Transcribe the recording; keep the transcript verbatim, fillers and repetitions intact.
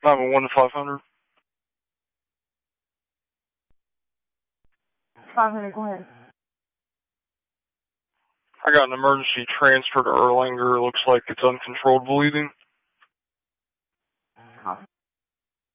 nine one one to five hundred. five hundred, go ahead. I got an emergency transfer to Erlanger. Looks like it's uncontrolled bleeding.